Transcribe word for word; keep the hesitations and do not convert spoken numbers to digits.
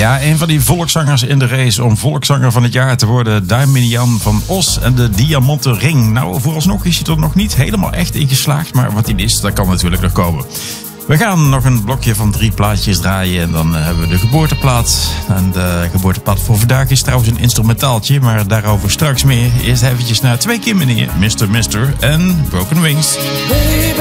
Ja, een van die volkszangers in de race om volkszanger van het jaar te worden. Damian van Os en de Diamanten Ring. Nou, vooralsnog is hij er nog niet helemaal echt in geslaagd. Maar wat hij is, dat kan natuurlijk nog komen. We gaan nog een blokje van drie plaatjes draaien. En dan hebben we de geboorteplaat. En de geboorteplaat voor vandaag is trouwens een instrumentaaltje. Maar daarover straks meer. Eerst eventjes naar twee keer meneer. mister Mister en Broken Wings. Baby.